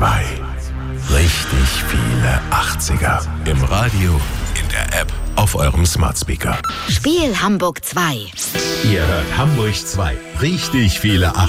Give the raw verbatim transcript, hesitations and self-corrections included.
zwei. Richtig viele achtziger. Im Radio, in der App, auf eurem Smart Speaker. Spiel Hamburg zwei. Ihr hört Hamburg zwei. Richtig viele achtziger.